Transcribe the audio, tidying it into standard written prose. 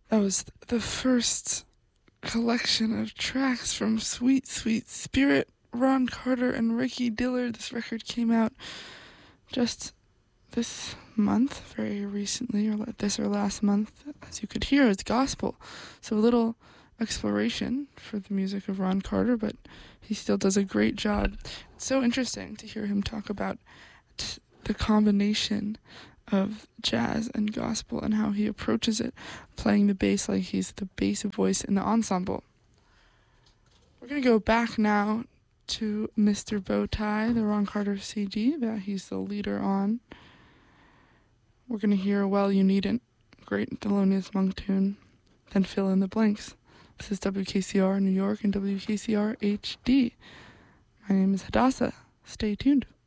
That was the first collection of tracks from Sweet Sweet Spirit, Ron Carter and Ricky Dillard. This record came out just this month, very recently, or this or last month. As you could hear, it's gospel. So a little exploration for the music of Ron Carter, but he still does a great job. It's so interesting to hear him talk about the combination of jazz and gospel and how he approaches it, playing the bass like he's the bass voice in the ensemble. We're going to go back now to Mr. Bowtie, the Ron Carter CD that he's the leader on. We're going to hear Well You Needn't, great Thelonious Monk tune, then fill in the blanks. This is WKCR New York and WKCR HD. My name is Hadassah. Stay tuned.